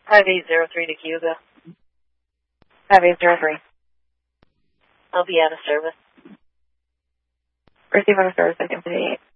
5803 to Cuba. 5803. I'll be out of service. Receive out of service, 58.